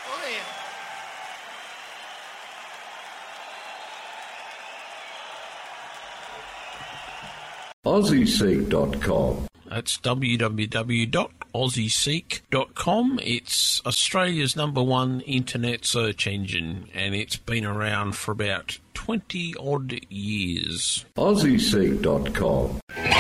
Oh, yeah. AussieSeek.com. That's www.aussieseek.com. It's Australia's #1 internet search engine, and it's been around for about 20 odd years. AussieSeek.com.